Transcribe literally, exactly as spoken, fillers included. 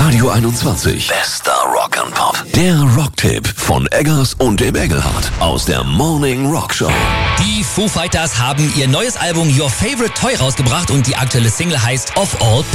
Radio einundzwanzig. Bester Rock and Pop. Der Rocktipp von Eggers und dem Engelhardt aus der Morning Rock Show. Die Foo Fighters haben ihr neues Album Your Favorite Toy rausgebracht und die aktuelle Single heißt Of All